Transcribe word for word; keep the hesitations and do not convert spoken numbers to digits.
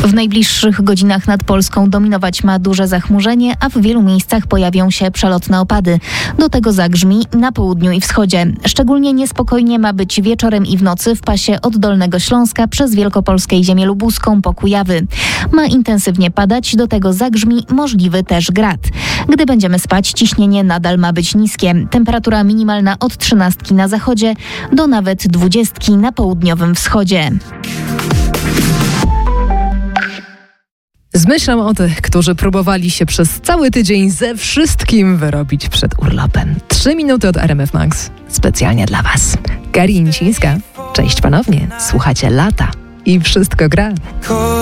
W najbliższych godzinach nad Polską dominować ma duże zachmurzenie, a w wielu miejscach pojawią się przelotne opady. Do tego zagrzmi na południu i wschodzie. Szczególnie niespokojnie ma być wieczorem i w nocy w pasie od Dolnego Śląska przez Wielkopolskę i ziemię lubuską po Kujawy. Ma intensywnie padać, do tego zagrzmi, możliwy też grad. Gdy będziemy spać, ciśnienie nadal ma być niskie. Temperatura minimalna od trzynastki na zachodzie do nawet dwudziestki na południowym wschodzie. Z myślą o tych, którzy próbowali się przez cały tydzień ze wszystkim wyrobić przed urlopem. Trzy minuty od R M F Max. Specjalnie dla Was. Karin Cińska. Cześć ponownie. Słuchacie Lata. I wszystko gra.